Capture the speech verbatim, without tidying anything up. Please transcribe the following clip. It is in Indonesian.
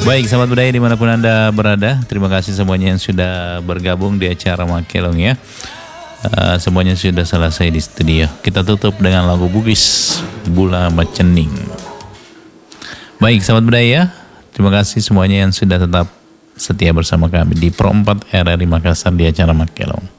Baik, sahabat budaya dimanapun Anda berada, terima kasih semuanya yang sudah bergabung di acara Makelong ya. Uh, semuanya sudah selesai di studio. Kita tutup dengan lagu Bugis, Bula Macening. Baik, sahabat budaya, terima kasih semuanya yang sudah tetap setia bersama kami di Pro empat R R I Makassar di acara Makelong.